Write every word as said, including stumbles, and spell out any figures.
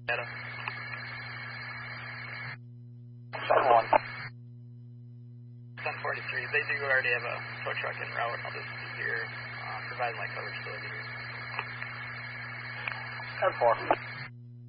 Adam. seven one. ten forty-three, they do already have a tow truck en route. I'll just be here, um, providing my coverage still here. ten four.